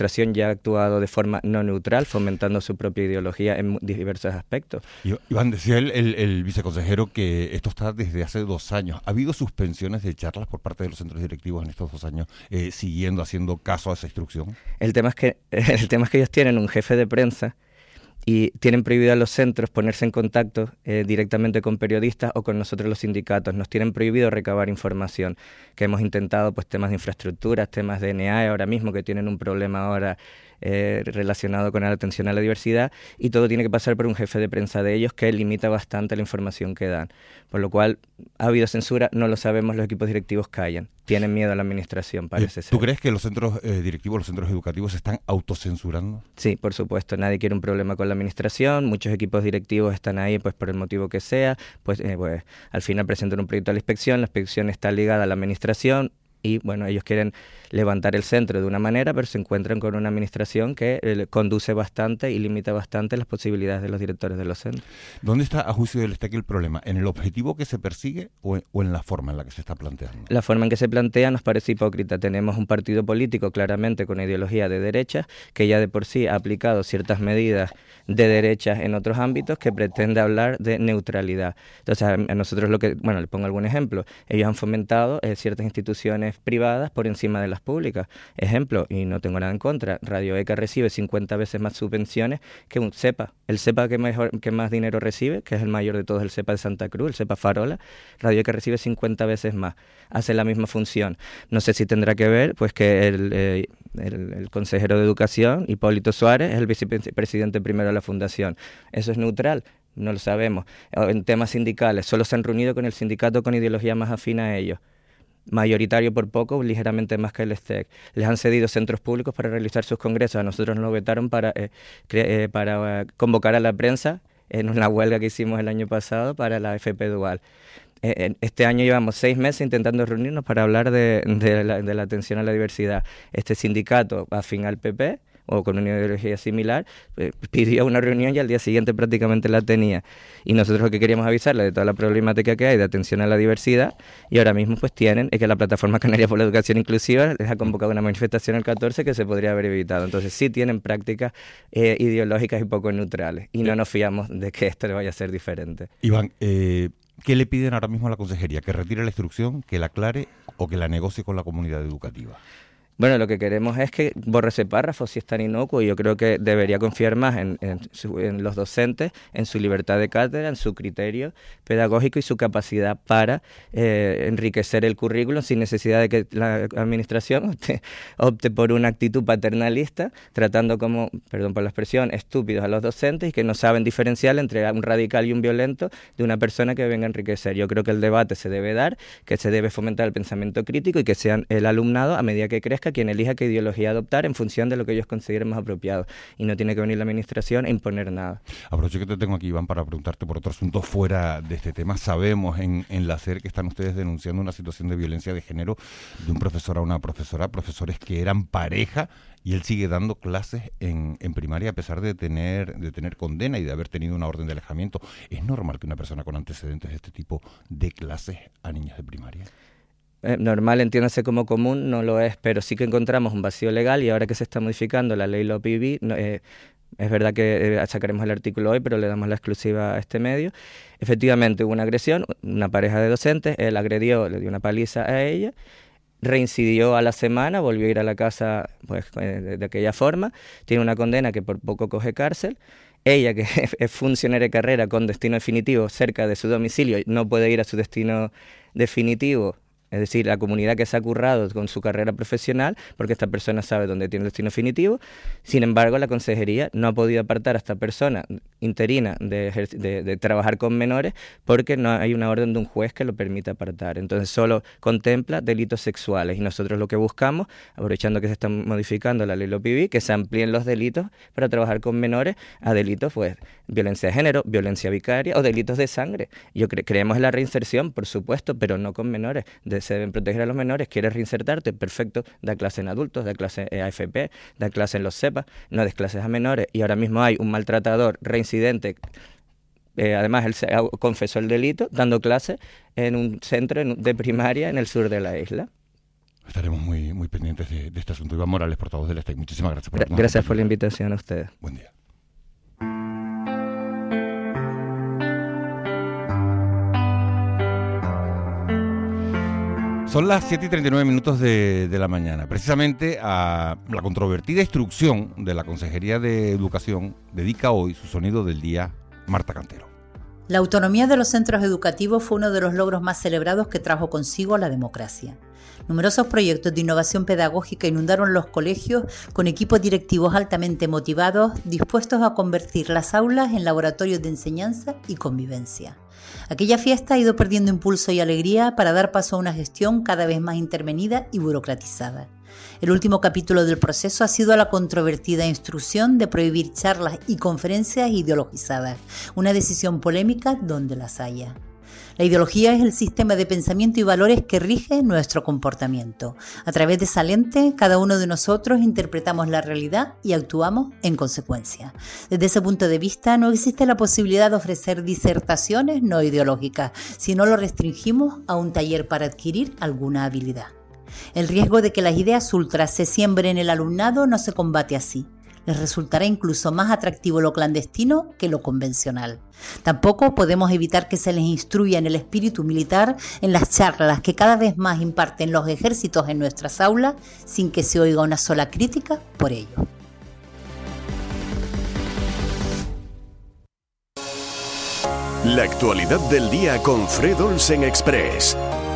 administración ya ha actuado de forma no neutral, fomentando su propia ideología en diversos aspectos. Iván, decía el viceconsejero que esto está desde hace 2 años. ¿Ha habido suspensiones de charlas por parte de los centros directivos en estos 2 años, haciendo caso a esa instrucción? El tema es que ellos tienen un jefe de prensa y tienen prohibido a los centros ponerse en contacto directamente con periodistas o con nosotros los sindicatos. Nos tienen prohibido recabar información, que hemos intentado, pues temas de infraestructuras, temas de NEAE ahora mismo, que tienen un problema ahora relacionado con la atención a la diversidad, y todo tiene que pasar por un jefe de prensa de ellos que limita bastante la información que dan. Por lo cual, ha habido censura, no lo sabemos, los equipos directivos callan. Tienen miedo a la administración, parece ser. ¿Tú crees que los centros directivos, los centros educativos, se están autocensurando? Sí, por supuesto. Nadie quiere un problema con la administración. Muchos equipos directivos están ahí pues por el motivo que sea. Pues al final presentan un proyecto a la inspección está ligada a la administración. Y bueno, ellos quieren levantar el centro de una manera, pero se encuentran con una administración que conduce bastante y limita bastante las posibilidades de los directores de los centros. ¿Dónde está, a juicio del aquí el problema? ¿En el objetivo que se persigue o en la forma en la que se está planteando? La forma en que se plantea nos parece hipócrita. Tenemos un partido político claramente con ideología de derecha, que ya de por sí ha aplicado ciertas medidas de derechas en otros ámbitos, que pretende hablar de neutralidad. Entonces, a nosotros les pongo algún ejemplo. Ellos han fomentado ciertas instituciones privadas por encima de las públicas. Ejemplo, y no tengo nada en contra, Radio ECA recibe 50 veces más subvenciones que un CEPA. El CEPA que más dinero recibe, que es el mayor de todos, el CEPA de Santa Cruz, el CEPA Farola, Radio ECA recibe 50 veces más. Hace la misma función. No sé si tendrá que ver pues que el consejero de Educación, Hipólito Suárez, es el vicepresidente primero de la Fundación. ¿Eso es neutral? No lo sabemos. En temas sindicales, solo se han reunido con el sindicato con ideología más afín a ellos. Mayoritario por poco, ligeramente más que el STEC. Les han cedido centros públicos para realizar sus congresos. A nosotros nos lo vetaron para convocar a la prensa en una huelga que hicimos el año pasado para la FP Dual. Este año llevamos 6 meses intentando reunirnos para hablar de la atención a la diversidad. Este sindicato, afín al PP, o con una ideología similar, pidió una reunión y al día siguiente prácticamente la tenía. Y nosotros lo que queríamos avisarle de toda la problemática que hay de atención a la diversidad, y ahora mismo pues es que la Plataforma Canaria por la Educación Inclusiva les ha convocado una manifestación el 14 que se podría haber evitado. Entonces sí tienen prácticas ideológicas y poco neutrales, y no nos fiamos de que esto vaya a ser diferente. Iván, ¿qué le piden ahora mismo a la consejería? ¿Que retire la instrucción, que la aclare o que la negocie con la comunidad educativa? Bueno, lo que queremos es que borre ese párrafo si es tan inocuo, y yo creo que debería confiar más en los docentes, en su libertad de cátedra, en su criterio pedagógico y su capacidad para enriquecer el currículum sin necesidad de que la administración opte por una actitud paternalista, tratando como, perdón por la expresión, estúpidos a los docentes y que no saben diferenciar entre un radical y un violento de una persona que venga a enriquecer. Yo creo que el debate se debe dar, que se debe fomentar el pensamiento crítico y que sean el alumnado, a medida que crezca, quien elija qué ideología adoptar en función de lo que ellos consideren más apropiado, y no tiene que venir la administración a imponer nada. Aprovecho que te tengo aquí, Iván, para preguntarte por otro asunto fuera de este tema. Sabemos en la SER que están ustedes denunciando una situación de violencia de género de un profesor a una profesora, profesores que eran pareja, y él sigue dando clases en primaria a pesar de tener condena y de haber tenido una orden de alejamiento. ¿Es normal que una persona con antecedentes de este tipo dé clases a niños de primaria? Normal, entiéndase como común, no lo es, pero sí que encontramos un vacío legal, y ahora que se está modificando la ley LOPIB, es verdad que sacaremos el artículo hoy, pero le damos la exclusiva a este medio. Efectivamente hubo una agresión, una pareja de docentes, él agredió, le dio una paliza a ella, reincidió a la semana, volvió a ir a la casa pues de aquella forma, tiene una condena que por poco coge cárcel. Ella, que es funcionaria de carrera con destino definitivo cerca de su domicilio, no puede ir a su destino definitivo, es decir, la comunidad que se ha currado con su carrera profesional, porque esta persona sabe dónde tiene el destino definitivo. Sin embargo, la consejería no ha podido apartar a esta persona interina de trabajar con menores, porque no hay una orden de un juez que lo permita apartar. Entonces solo contempla delitos sexuales, y nosotros lo que buscamos, aprovechando que se está modificando la ley LOPIB, que se amplíen los delitos para trabajar con menores a delitos, pues, violencia de género, violencia vicaria o delitos de sangre. Creemos en la reinserción, por supuesto, pero no con menores. Se deben proteger a los menores. ¿Quieres reinsertarte? Perfecto, da clase en adultos, da clase en AFP, da clase en los CEPA, no des clases a menores. Y ahora mismo hay un maltratador reincidente, además él confesó el delito, dando clase en un centro de primaria en el sur de la isla. Estaremos muy, muy pendientes de este asunto. Iván Morales, portavoz del STEC. Muchísimas gracias. Gracias por la invitación a ustedes. Buen día. Son las 7:39 de la mañana. Precisamente a la controvertida instrucción de la Consejería de Educación dedica hoy su sonido del día Marta Cantero. La autonomía de los centros educativos fue uno de los logros más celebrados que trajo consigo la democracia. Numerosos proyectos de innovación pedagógica inundaron los colegios con equipos directivos altamente motivados, dispuestos a convertir las aulas en laboratorios de enseñanza y convivencia. Aquella fiesta ha ido perdiendo impulso y alegría para dar paso a una gestión cada vez más intervenida y burocratizada. El último capítulo del proceso ha sido la controvertida instrucción de prohibir charlas y conferencias ideologizadas, una decisión polémica donde las haya. La ideología es el sistema de pensamiento y valores que rige nuestro comportamiento. A través de esa lente, cada uno de nosotros interpretamos la realidad y actuamos en consecuencia. Desde ese punto de vista, no existe la posibilidad de ofrecer disertaciones no ideológicas, si no lo restringimos a un taller para adquirir alguna habilidad. El riesgo de que las ideas ultras se siembren en el alumnado no se combate así. Les resultará incluso más atractivo lo clandestino que lo convencional. Tampoco podemos evitar que se les instruya en el espíritu militar en las charlas que cada vez más imparten los ejércitos en nuestras aulas sin que se oiga una sola crítica por ello. La actualidad del día con Fred Olsen Express.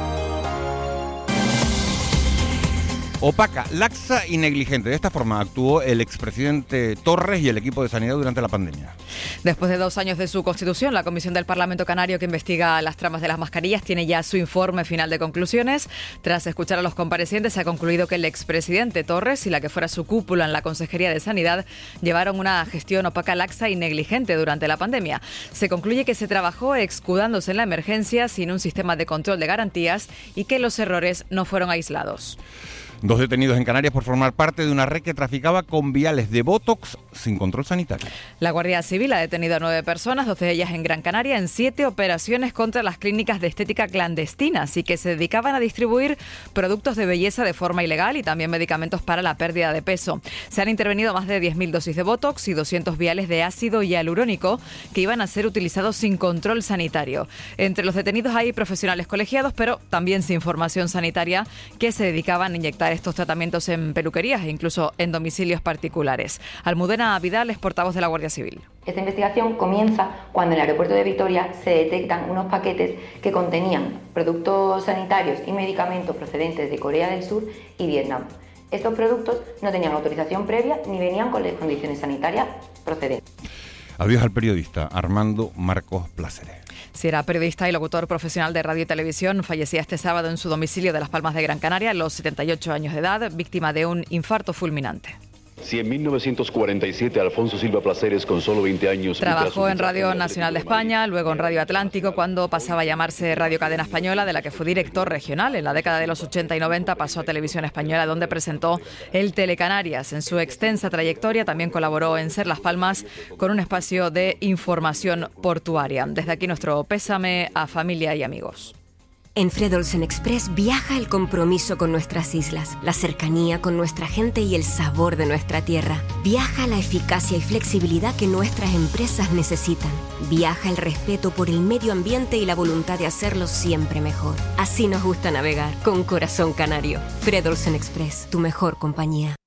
Opaca, laxa y negligente. De esta forma actuó el expresidente Torres y el equipo de sanidad durante la pandemia. Después de 2 años de su constitución, la Comisión del Parlamento Canario que investiga las tramas de las mascarillas tiene ya su informe final de conclusiones. Tras escuchar a los comparecientes, se ha concluido que el expresidente Torres y la que fuera su cúpula en la Consejería de Sanidad llevaron una gestión opaca, laxa y negligente durante la pandemia. Se concluye que se trabajó escudándose en la emergencia sin un sistema de control de garantías y que los errores no fueron aislados. 2 detenidos en Canarias por formar parte de una red que traficaba con viales de Botox sin control sanitario. La Guardia Civil ha detenido a 9 personas, 12 de ellas en Gran Canaria, en 7 operaciones contra las clínicas de estética clandestinas y que se dedicaban a distribuir productos de belleza de forma ilegal y también medicamentos para la pérdida de peso. Se han intervenido más de 10.000 dosis de Botox y 200 viales de ácido hialurónico que iban a ser utilizados sin control sanitario. Entre los detenidos hay profesionales colegiados, pero también sin formación sanitaria, que se dedicaban a inyectar estos tratamientos en peluquerías e incluso en domicilios particulares. Almudena Vidal es portavoz de la Guardia Civil. Esta investigación comienza cuando en el aeropuerto de Vitoria se detectan unos paquetes que contenían productos sanitarios y medicamentos procedentes de Corea del Sur y Vietnam. Estos productos no tenían autorización previa ni venían con las condiciones sanitarias procedentes. Adiós al periodista Armando Marcos Pláceres. Si era periodista y locutor profesional de radio y televisión, fallecía este sábado en su domicilio de Las Palmas de Gran Canaria a los 78 años de edad, víctima de un infarto fulminante. Si en 1947 Alfonso Silva Placeres, con solo 20 años... Trabajó en Radio Nacional de España, luego en Radio Atlántico, cuando pasaba a llamarse Radio Cadena Española, de la que fue director regional. En la década de los 80 y 90 pasó a Televisión Española, donde presentó el Telecanarias. En su extensa trayectoria también colaboró en Ser Las Palmas con un espacio de información portuaria. Desde aquí nuestro pésame a familia y amigos. En Fred Olsen Express viaja el compromiso con nuestras islas, la cercanía con nuestra gente y el sabor de nuestra tierra. Viaja la eficacia y flexibilidad que nuestras empresas necesitan. Viaja el respeto por el medio ambiente y la voluntad de hacerlo siempre mejor. Así nos gusta navegar, con corazón canario. Fred Olsen Express, tu mejor compañía.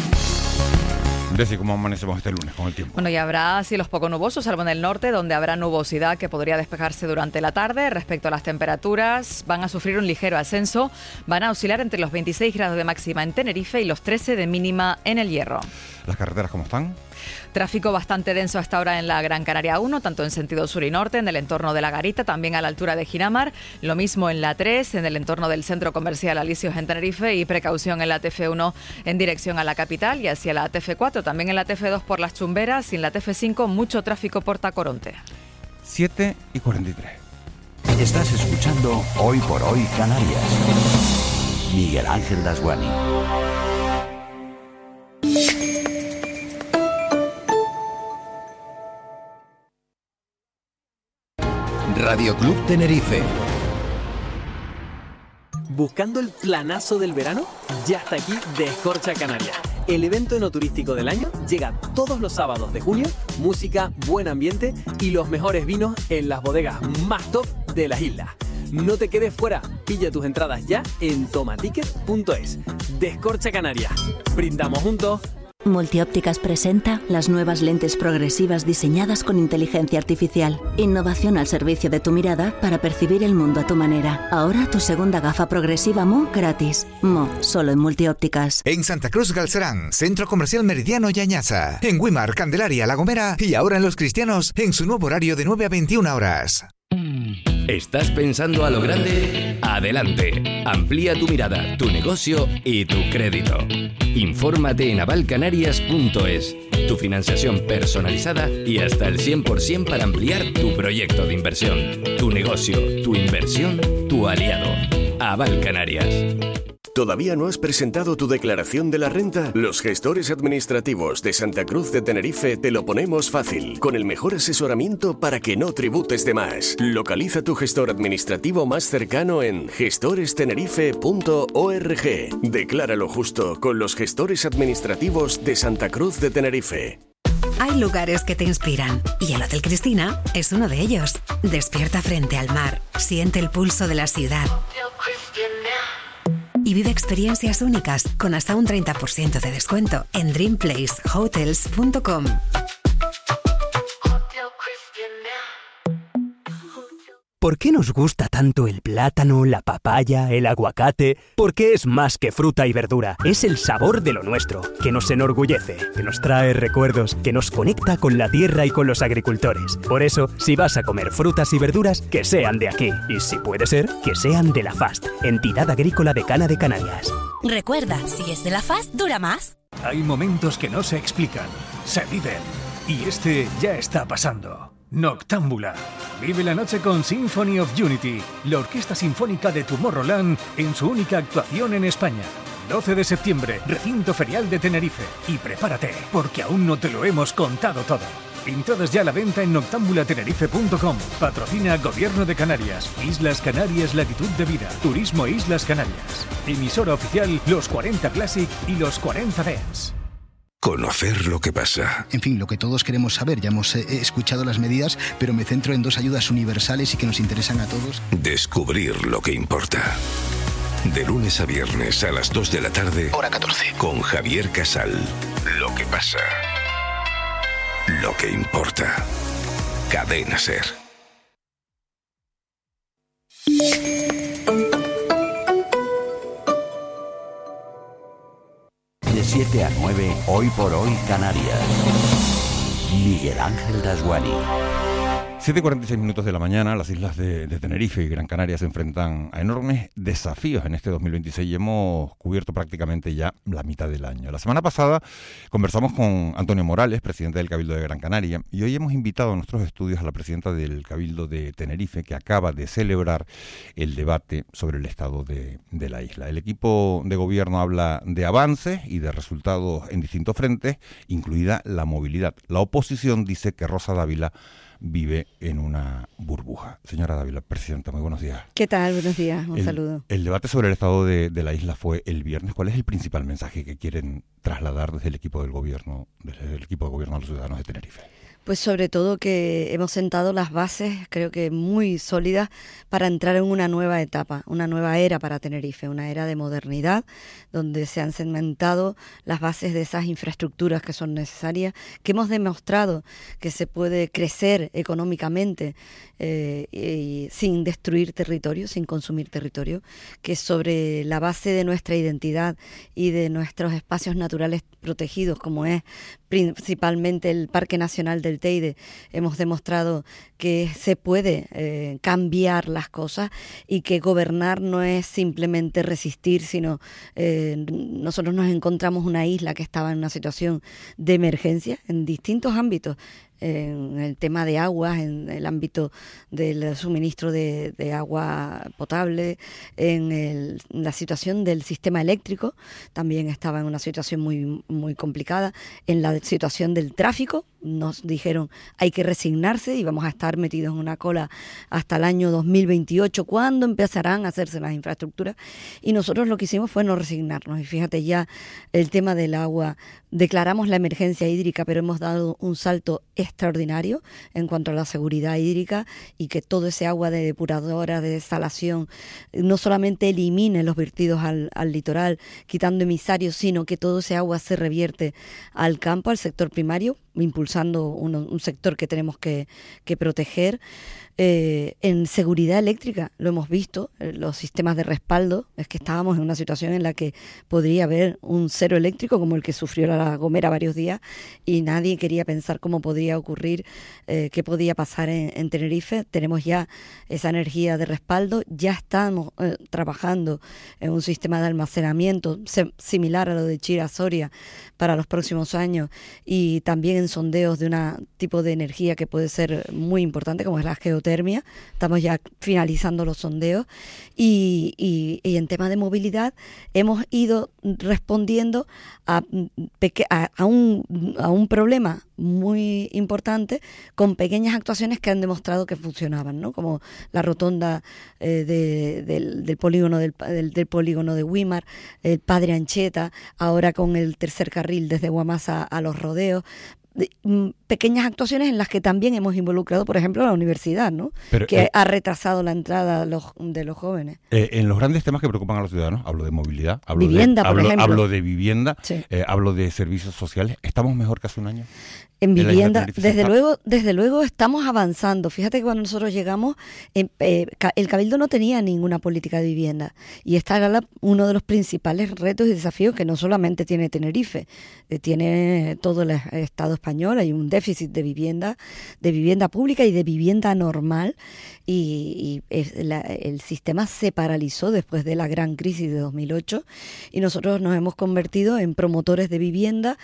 Desi, ¿cómo amanecemos este lunes con el tiempo? Bueno, y habrá cielos poco nubosos, salvo en el norte, donde habrá nubosidad que podría despejarse durante la tarde. Respecto a las temperaturas, van a sufrir un ligero ascenso. Van a oscilar entre los 26 grados de máxima en Tenerife y los 13 de mínima en El Hierro. ¿Las carreteras cómo están? Tráfico bastante denso hasta ahora en la Gran Canaria 1, tanto en sentido sur y norte, en el entorno de La Garita, también a la altura de Ginamar. Lo mismo en la 3, en el entorno del Centro Comercial Alicios en Tenerife, y precaución en la TF1 en dirección a la capital y hacia la TF4, también en la TF2 por Las Chumberas, y en la TF5 mucho tráfico por Tacoronte. 7:43. Estás escuchando Hoy por Hoy Canarias. Miguel Ángel Dasguani. Radio Club Tenerife. ¿Buscando el planazo del verano? Ya está aquí Descorcha Canarias. El evento enoturístico del año llega todos los sábados de junio, música, buen ambiente y los mejores vinos en las bodegas más top de las islas. No te quedes fuera, pilla tus entradas ya en tomaticket.es. Descorcha Canarias. Brindamos juntos. Multiópticas presenta las nuevas lentes progresivas diseñadas con inteligencia artificial. Innovación al servicio de tu mirada para percibir el mundo a tu manera. Ahora tu segunda gafa progresiva Mo gratis. Mo, solo en Multiópticas. En Santa Cruz Galcerán, Centro Comercial Meridiano y Añaza. En Güímar, Candelaria, La Gomera y ahora en Los Cristianos en su nuevo horario de 9 a 21 horas. ¿Estás pensando a lo grande? Adelante. Amplía tu mirada, tu negocio y tu crédito. Infórmate en avalcanarias.es. Tu financiación personalizada y hasta el 100% para ampliar tu proyecto de inversión. Tu negocio, tu inversión, tu aliado. Aval Canarias. ¿Todavía no has presentado tu declaración de la renta? Los gestores administrativos de Santa Cruz de Tenerife te lo ponemos fácil, con el mejor asesoramiento para que no tributes de más. Localiza tu gestor administrativo más cercano en gestorestenerife.org. Decláralo justo con los gestores administrativos de Santa Cruz de Tenerife. Hay lugares que te inspiran y el Hotel Cristina es uno de ellos. Despierta frente al mar, siente el pulso de la ciudad y vive experiencias únicas con hasta un 30% de descuento en dreamplacehotels.com. ¿Por qué nos gusta tanto el plátano, la papaya, el aguacate? Porque es más que fruta y verdura. Es el sabor de lo nuestro, que nos enorgullece, que nos trae recuerdos, que nos conecta con la tierra y con los agricultores. Por eso, si vas a comer frutas y verduras, que sean de aquí. Y si puede ser, que sean de la FAST, Entidad Agrícola de Cana de Canarias. Recuerda, si es de la FAST, dura más. Hay momentos que no se explican, se viven. Y este ya está pasando. Noctámbula. Vive la noche con Symphony of Unity, la orquesta sinfónica de Tomorrowland en su única actuación en España. 12 de septiembre, recinto ferial de Tenerife. Y prepárate, porque aún no te lo hemos contado todo. Entradas ya a la venta en noctambulatenerife.com. Patrocina Gobierno de Canarias, Islas Canarias Latitud de Vida, Turismo Islas Canarias. Emisora oficial Los 40 Classic y Los 40 Dance. Conocer lo que pasa. En fin, lo que todos queremos saber. Ya hemos escuchado las medidas, pero me centro en dos ayudas universales y que nos interesan a todos. Descubrir lo que importa. De lunes a viernes a las 2 de la tarde. Hora 14. Con Javier Casal. Lo que pasa. Lo que importa. Cadena SER. De 7 a 9, Hoy por Hoy Canarias. Miguel Ángel Dasguani. 7:46 minutos de la mañana, las islas de Tenerife y Gran Canaria se enfrentan a enormes desafíos en este 2026 y hemos cubierto prácticamente ya la mitad del año. La semana pasada conversamos con Antonio Morales, presidente del Cabildo de Gran Canaria, y hoy hemos invitado a nuestros estudios a la presidenta del Cabildo de Tenerife, que acaba de celebrar el debate sobre el estado de la isla. El equipo de gobierno habla de avances y de resultados en distintos frentes, incluida la movilidad. La oposición dice que Rosa Dávila vive en una burbuja. Señora Dávila, presidenta, muy buenos días. ¿Qué tal? Buenos días, un saludo. El debate sobre el estado de la isla fue el viernes. ¿Cuál es el principal mensaje que quieren trasladar desde el equipo de gobierno a los ciudadanos de Tenerife? Pues sobre todo que hemos sentado las bases, creo que muy sólidas, para entrar en una nueva etapa, una nueva era para Tenerife, una era de modernidad, donde se han cementado las bases de esas infraestructuras que son necesarias, que hemos demostrado que se puede crecer económicamente y sin destruir territorio, sin consumir territorio, que sobre la base de nuestra identidad y de nuestros espacios naturales protegidos, como es principalmente el Parque Nacional del Teide, hemos demostrado que se puede cambiar las cosas y que gobernar no es simplemente resistir, sino nosotros nos encontramos una isla que estaba en una situación de emergencia en distintos ámbitos, en el tema de aguas, en el ámbito del suministro de agua potable, en la situación del sistema eléctrico, también estaba en una situación muy, muy complicada, en la situación del tráfico, nos dijeron hay que resignarse y vamos a estar metidos en una cola hasta el año 2028, cuando empezarán a hacerse las infraestructuras, y nosotros lo que hicimos fue no resignarnos. Y fíjate, ya el tema del agua, declaramos la emergencia hídrica, pero hemos dado un salto extraordinario en cuanto a la seguridad hídrica, y que todo ese agua de depuradora, de desalación, no solamente elimine los vertidos al litoral, quitando emisarios, sino que todo ese agua se revierte al campo, al sector primario, impulsando un sector que tenemos que proteger. En seguridad eléctrica lo hemos visto, los sistemas de respaldo, es que estábamos en una situación en la que podría haber un cero eléctrico como el que sufrió La Gomera varios días, y nadie quería pensar cómo podría ocurrir, qué podía pasar en Tenerife. Tenemos ya esa energía de respaldo, ya estamos trabajando en un sistema de almacenamiento similar a lo de Chira Soria para los próximos años, y también en sondeos de un tipo de energía que puede ser muy importante, como es la geotermia. Estamos ya finalizando los sondeos, y en tema de movilidad hemos ido respondiendo a un problema muy importante con pequeñas actuaciones que han demostrado que funcionaban, ¿no? Como la rotonda del polígono del polígono de Güímar, el Padre Ancheta, ahora con el tercer carril desde Guamasa a Los Rodeos. Pequeñas actuaciones en las que también hemos involucrado, por ejemplo, a la universidad, ¿no? Pero, que ha retrasado la entrada de los jóvenes. En los grandes temas que preocupan a los ciudadanos, hablo de movilidad, hablo de vivienda, sí. Hablo de servicios sociales. ¿Estamos mejor que hace un año? En vivienda, desde luego estamos avanzando. Fíjate que cuando nosotros llegamos, el Cabildo no tenía ninguna política de vivienda, y este era uno de los principales retos y desafíos que no solamente tiene Tenerife, tiene todo el Estado español. Hay un déficit de vivienda pública y de vivienda normal, y el sistema se paralizó después de la gran crisis de 2008, y nosotros nos hemos convertido en promotores de vivienda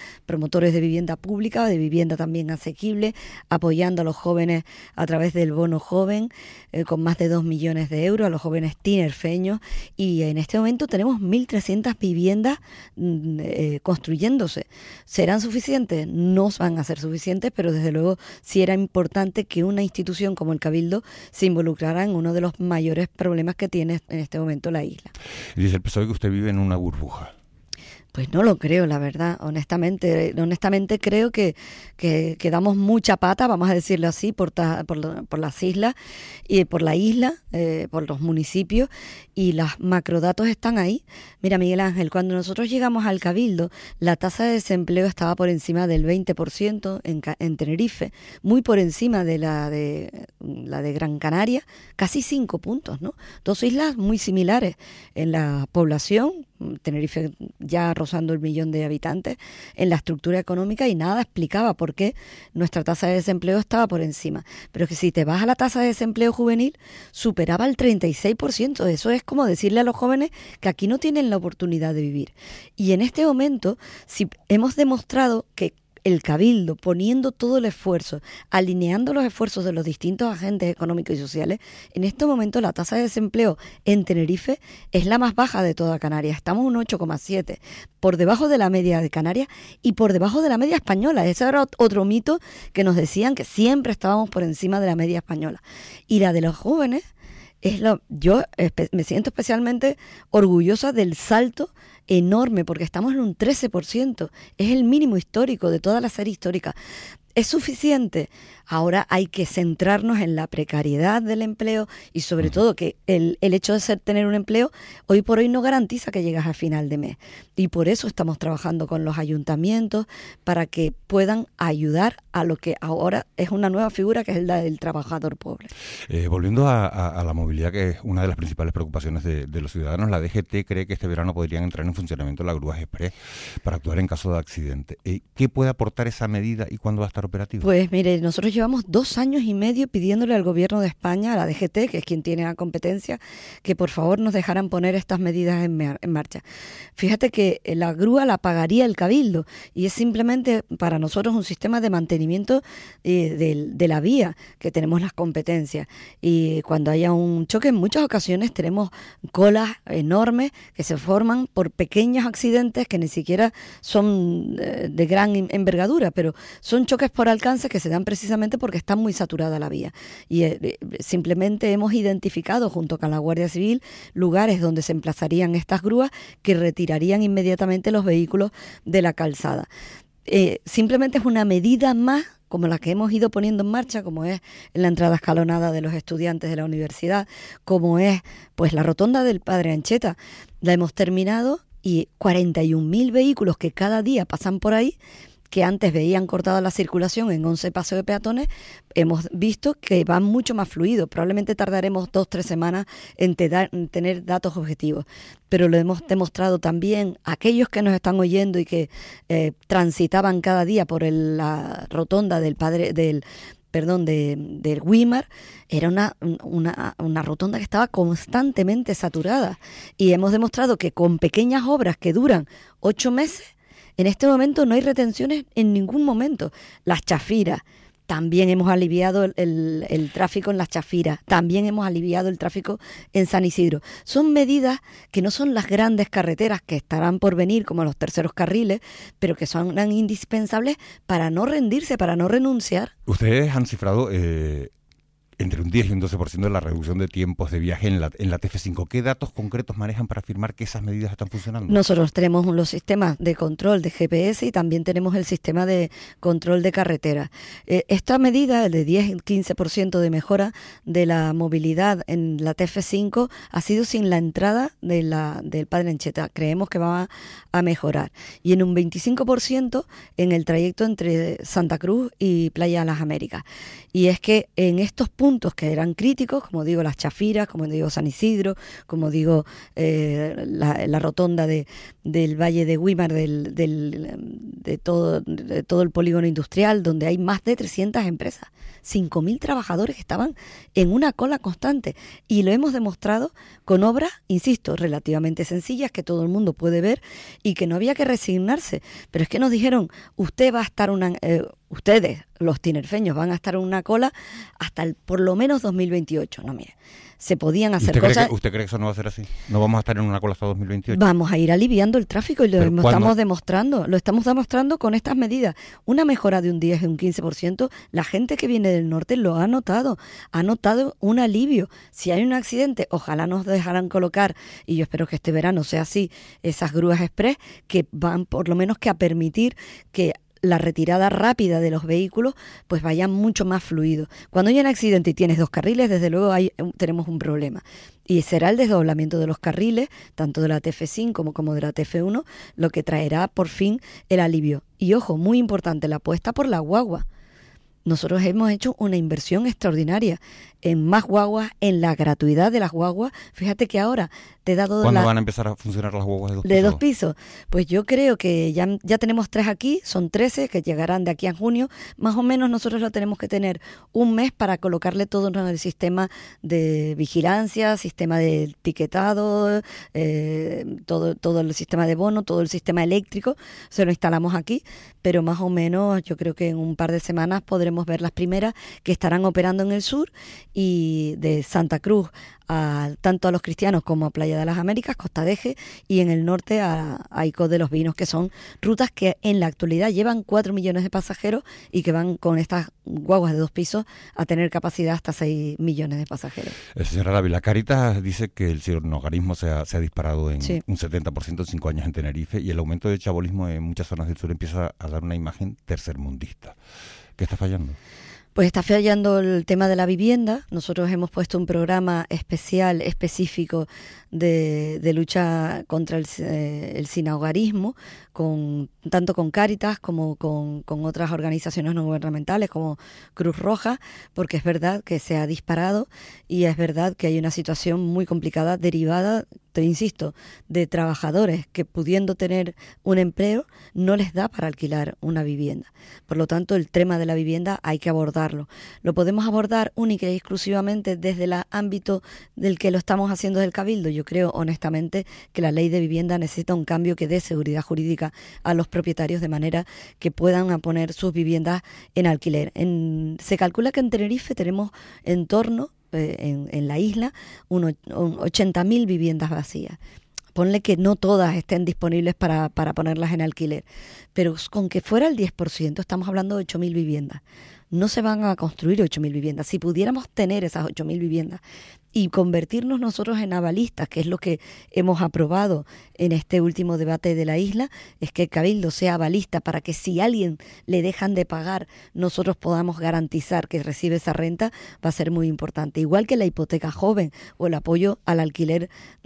pública, de vivienda también asequible, apoyando a los jóvenes a través del bono joven, con más de 2 millones de euros a los jóvenes tinerfeños, y en este momento tenemos 1.300 viviendas construyéndose. ¿Serán suficientes? No van a ser suficientes, pero desde luego sí era importante que una institución como el Cabildo se involucrara en uno de los mayores problemas que tiene en este momento la isla. Dice el PSOE que usted vive en una burbuja. Pues no lo creo, la verdad, honestamente creo que damos mucha pata, vamos a decirlo así, por las islas y por la isla, por los municipios, y los macrodatos están ahí. Mira, Miguel Ángel, cuando nosotros llegamos al Cabildo, la tasa de desempleo estaba por encima del 20% en Tenerife, muy por encima de la de Gran Canaria, casi 5 puntos, ¿no? Dos islas muy similares en la población, Tenerife ya rozando el 1 millón de habitantes, en la estructura económica, y nada explicaba por qué nuestra tasa de desempleo estaba por encima. Pero que si te vas a la tasa de desempleo juvenil, superaba el 36%. Eso es como decirle a los jóvenes que aquí no tienen la oportunidad de vivir. Y en este momento, si hemos demostrado que el Cabildo, poniendo todo el esfuerzo, alineando los esfuerzos de los distintos agentes económicos y sociales, en este momento la tasa de desempleo en Tenerife es la más baja de toda Canarias. Estamos en un 8,7, por debajo de la media de Canarias y por debajo de la media española. Ese era otro mito que nos decían, que siempre estábamos por encima de la media española. Y la de los jóvenes, yo me siento especialmente orgullosa del salto enorme, porque estamos en un 13%, es el mínimo histórico de toda la serie histórica. ¿Es suficiente? Ahora hay que centrarnos en la precariedad del empleo, y sobre todo que el hecho de tener un empleo hoy por hoy no garantiza que llegas a final de mes, y por eso estamos trabajando con los ayuntamientos para que puedan ayudar a lo que ahora es una nueva figura, que es la del trabajador pobre. Volviendo a la movilidad, que es una de las principales preocupaciones de los ciudadanos, la DGT cree que este verano podrían entrar en funcionamiento las grúas express para actuar en caso de accidente. ¿Qué puede aportar esa medida y cuándo va a estar operativo? Pues mire, nosotros llevamos 2 años y medio pidiéndole al gobierno de España, a la DGT, que es quien tiene la competencia, que por favor nos dejaran poner estas medidas en marcha. Fíjate que la grúa la pagaría el Cabildo, y es simplemente para nosotros un sistema de mantenimiento de la vía, que tenemos las competencias. Y cuando haya un choque, en muchas ocasiones tenemos colas enormes que se forman por pequeños accidentes que ni siquiera son de gran envergadura, pero son choques por alcance que se dan precisamente porque está muy saturada la vía. Y simplemente hemos identificado, junto con la Guardia Civil, lugares donde se emplazarían estas grúas que retirarían inmediatamente los vehículos de la calzada. Simplemente es una medida más, como la que hemos ido poniendo en marcha, como es en la entrada escalonada de los estudiantes de la universidad, como es pues la rotonda del Padre Ancheta. La hemos terminado y 41.000 vehículos que cada día pasan por ahí, que antes veían cortada la circulación en 11 paseos de peatones, hemos visto que van mucho más fluido. Probablemente tardaremos 2-3 semanas en tener datos objetivos, pero lo hemos demostrado también a aquellos que nos están oyendo y que transitaban cada día por la rotonda del Weimar. Era una rotonda que estaba constantemente saturada, y hemos demostrado que con pequeñas obras que duran 8 meses, en este momento no hay retenciones en ningún momento. Las chafiras, también hemos aliviado el tráfico en las chafiras, también hemos aliviado el tráfico en San Isidro. Son medidas que no son las grandes carreteras que estarán por venir, como los terceros carriles, pero que son indispensables para no rendirse, para no renunciar. Ustedes han cifrado entre un 10 y un 12% de la reducción de tiempos de viaje en la TF5. ¿Qué datos concretos manejan para afirmar que esas medidas están funcionando? Nosotros tenemos los sistemas de control de GPS y también tenemos el sistema de control de carretera. Esta medida, el de 10 y 15% de mejora de la movilidad en la TF5, ha sido sin la entrada del Padre Ancheta. Creemos que va a mejorar. Y en un 25% en el trayecto entre Santa Cruz y Playa de las Américas. Y es que en estos puntos que eran críticos, como digo, las chafiras, como digo, San Isidro, como digo, la rotonda del Valle de Weimar, de todo el polígono industrial, donde hay más de 300 empresas, 5.000 trabajadores que estaban en una cola constante, y lo hemos demostrado con obras, insisto, relativamente sencillas, que todo el mundo puede ver y que no había que resignarse. Pero es que nos dijeron, usted va a estar ustedes, los tinerfeños, van a estar en una cola hasta por lo menos 2028. No, mire, se podían hacer cosas. ¿Usted cree que eso no va a ser así? ¿No vamos a estar en una cola hasta 2028? Vamos a ir aliviando el tráfico y lo estamos demostrando con estas medidas. Una mejora de un 10 y un 15%, la gente que viene del norte lo ha notado un alivio. Si hay un accidente, ojalá nos dejaran colocar, y yo espero que este verano sea así, esas grúas express que van por lo menos que a permitir que la retirada rápida de los vehículos pues vaya mucho más fluido. Cuando hay un accidente y tienes 2 carriles, desde luego tenemos un problema. Y será el desdoblamiento de los carriles, tanto de la TF5 como de la TF1, lo que traerá por fin el alivio. Y ojo, muy importante, la apuesta por la guagua. Nosotros hemos hecho una inversión extraordinaria en más guaguas, en la gratuidad de las guaguas. Fíjate que ahora te he dado... ¿Cuándo van a empezar a funcionar las guaguas de 2 pisos? Pues yo creo que ya tenemos 3 aquí, son 13 que llegarán de aquí a junio. Más o menos nosotros lo tenemos que tener un mes para colocarle todo en el sistema de vigilancia, sistema de etiquetado, todo el sistema de bono, todo el sistema eléctrico. Se lo instalamos aquí, pero más o menos yo creo que en un par de semanas podremos ver las primeras que estarán operando en el sur, y de Santa Cruz tanto a los cristianos como a Playa de las Américas, Costa de Eje, y en el norte a Icod de los Vinos, que son rutas que en la actualidad llevan 4 millones de pasajeros y que van con estas guaguas de 2 pisos a tener capacidad hasta 6 millones de pasajeros. Señora Dávila, Cáritas dice que el cibernogarismo se ha disparado en un 70% en 5 años en Tenerife, y el aumento del chabolismo en muchas zonas del sur empieza a dar una imagen tercermundista. ¿Qué está fallando? Pues está fallando el tema de la vivienda. Nosotros hemos puesto un programa específico de lucha contra el sinhogarismo, tanto con Cáritas como con otras organizaciones no gubernamentales como Cruz Roja, porque es verdad que se ha disparado y es verdad que hay una situación muy complicada derivada, te insisto, de trabajadores que, pudiendo tener un empleo, no les da para alquilar una vivienda. Por lo tanto, el tema de la vivienda hay que abordarlo. Lo podemos abordar única y exclusivamente desde el ámbito del que lo estamos haciendo del Cabildo. Yo creo honestamente que la ley de vivienda necesita un cambio que dé seguridad jurídica a los propietarios, de manera que puedan poner sus viviendas en alquiler. Se calcula que en Tenerife tenemos en torno, en la isla, 80.000 viviendas vacías. ponle que no todas estén disponibles para ponerlas en alquiler, pero con que fuera el 10%, estamos hablando de 8.000 viviendas. No se van a construir 8.000 viviendas. Si pudiéramos tener esas 8.000 viviendas y convertirnos nosotros en avalistas, que es lo que hemos aprobado en este último debate de la isla, es que el Cabildo sea avalista para que si a alguien le dejan de pagar, nosotros podamos garantizar que recibe esa renta, va a ser muy importante. Igual que la hipoteca joven o el apoyo al alquiler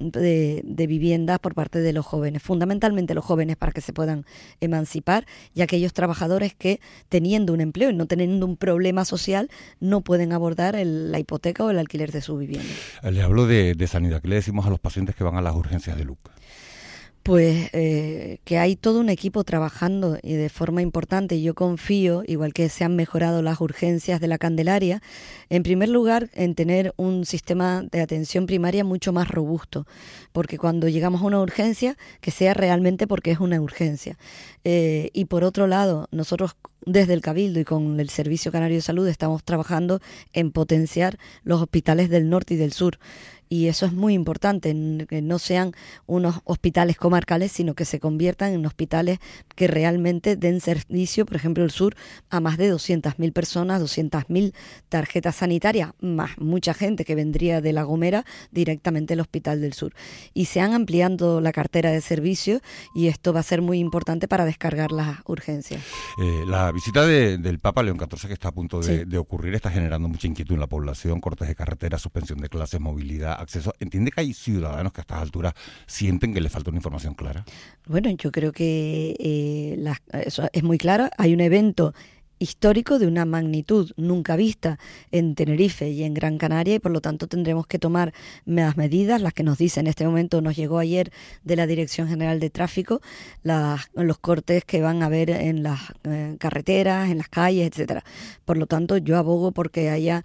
de viviendas por parte de los jóvenes, fundamentalmente los jóvenes, para que se puedan emancipar, y aquellos trabajadores que, teniendo un empleo y no teniendo un problema social, no pueden abordar la hipoteca o el alquiler de su vivienda. Le hablo de sanidad. ¿Qué le decimos a los pacientes que van a las urgencias de LUC? Pues que hay todo un equipo trabajando y de forma importante. Yo confío, igual que se han mejorado las urgencias de la Candelaria, en primer lugar en tener un sistema de atención primaria mucho más robusto, porque cuando llegamos a una urgencia, que sea realmente porque es una urgencia. Y por otro lado, nosotros desde el Cabildo y con el Servicio Canario de Salud estamos trabajando en potenciar los hospitales del norte y del sur. Y eso es muy importante, que no sean unos hospitales comarcales, sino que se conviertan en hospitales que realmente den servicio, por ejemplo, el sur, a más de 200.000 personas, 200.000 tarjetas sanitarias, más mucha gente que vendría de La Gomera directamente al Hospital del Sur. Y se han ampliando la cartera de servicios y esto va a ser muy importante para descargar las urgencias. La visita del Papa León XIV, que está a punto de ocurrir, está generando mucha inquietud en la población, cortes de carretera, suspensión de clases, movilidad, acceso. ¿Entiende que hay ciudadanos que a estas alturas sienten que les falta una información clara? Bueno, yo creo que eso es muy claro. Hay un evento histórico de una magnitud nunca vista en Tenerife y en Gran Canaria, y por lo tanto tendremos que tomar las medidas, las que nos dice en este momento, nos llegó ayer de la Dirección General de Tráfico, los cortes que van a haber en las carreteras, en las calles, etcétera. Por lo tanto, yo abogo porque haya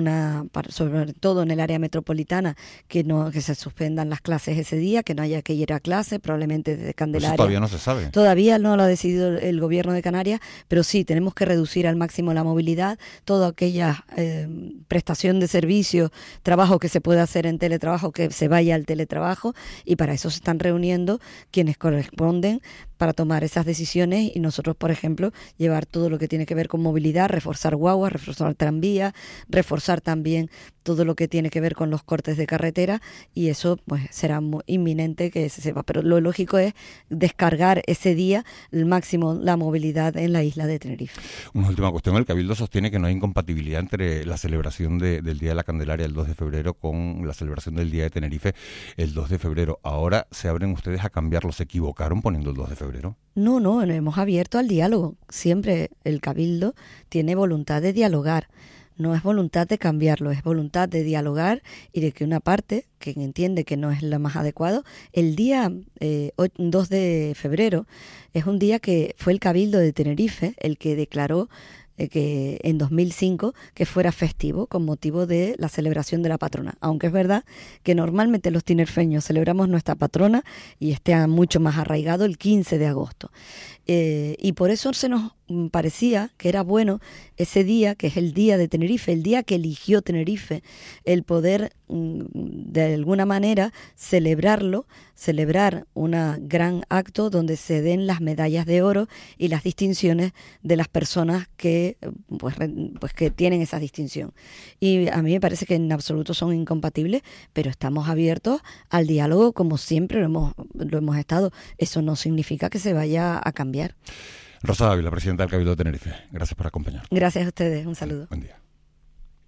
sobre todo en el área metropolitana, que se suspendan las clases ese día, que no haya que ir a clase, probablemente desde Candelaria. Eso todavía no se sabe. Todavía no lo ha decidido el Gobierno de Canarias, pero sí, tenemos que reducir al máximo la movilidad, toda aquella prestación de servicios, trabajo que se pueda hacer en teletrabajo, que se vaya al teletrabajo, y para eso se están reuniendo quienes corresponden para tomar esas decisiones, y nosotros, por ejemplo, llevar todo lo que tiene que ver con movilidad, reforzar guaguas, reforzar tranvías, reforzar también todo lo que tiene que ver con los cortes de carretera, y eso pues será muy inminente que se sepa. Pero lo lógico es descargar ese día el máximo la movilidad en la isla de Tenerife. Una última cuestión. El Cabildo sostiene que no hay incompatibilidad entre la celebración del Día de la Candelaria el 2 de febrero con la celebración del Día de Tenerife el 2 de febrero. Ahora se abren ustedes a cambiarlo. ¿Se equivocaron poniendo el 2 de febrero? No, nos hemos abierto al diálogo. Siempre el Cabildo tiene voluntad de dialogar. No es voluntad de cambiarlo, es voluntad de dialogar y de que una parte, que entiende que no es lo más adecuado, el día 2 de febrero es un día que fue el Cabildo de Tenerife el que declaró que en 2005 que fuera festivo con motivo de la celebración de la patrona, aunque es verdad que normalmente los tinerfeños celebramos nuestra patrona y está mucho más arraigado el 15 de agosto. Y por eso se nos parecía que era bueno ese día, que es el día de Tenerife, el día que eligió Tenerife, el poder de alguna manera celebrar un gran acto donde se den las medallas de oro y las distinciones de las personas que pues que tienen esa distinción. Y a mí me parece que en absoluto son incompatibles, pero estamos abiertos al diálogo como siempre lo hemos estado. Eso no significa que se vaya a cambiar. Rosa Ávila, presidenta del Cabildo de Tenerife, gracias por acompañarnos. Gracias a ustedes, un saludo. Buen día.